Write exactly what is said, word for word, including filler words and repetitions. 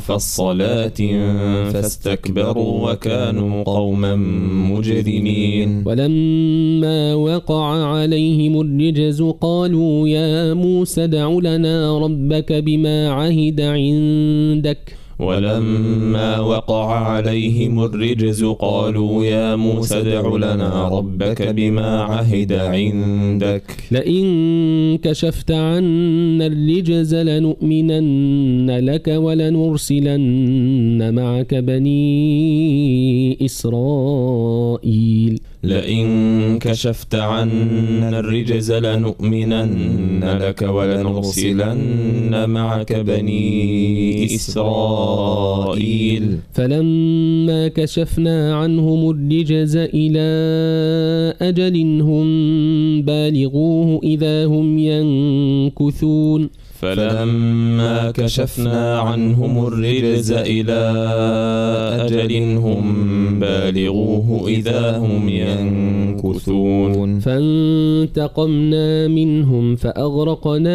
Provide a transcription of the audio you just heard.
فالصلاة فاستكبروا وكانوا قوما مجرمين. ولما وقع عليهم الرجز قالوا يا موسى ادع لنا ربك بما عهد عندك ولما وقع عليهم الرجز قالوا يا موسى ادع لنا ربك بما عهد عندك لئن كشفت عنا الرجز لنؤمنن لك ولنرسلن معك بني إسرائيل لئن كشفت عنا الرجز لنؤمنن لك ولنرسلن معك بني إسرائيل. فلما كشفنا عنهم الرجز إلى أجل هم بالغوه إذا هم ينكثون فلما كشفنا عنهم الرجز إلى أجل هم بالغوه إذا هم ينكثون فانتقمنا منهم فأغرقنا